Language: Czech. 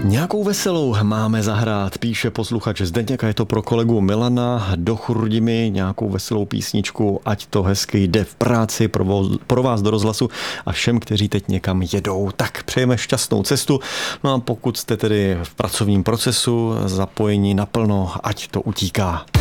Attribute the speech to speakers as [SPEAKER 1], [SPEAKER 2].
[SPEAKER 1] Nějakou veselou máme zahrát, píše posluchač Zdeněk, a je to pro kolegu Milana. Dochurdi mi nějakou veselou písničku, ať to hezky jde v práci, pro vás do rozhlasu a všem, kteří teď někam jedou. Tak přejeme šťastnou cestu. No a pokud jste tedy v pracovním procesu zapojení naplno, ať to utíká.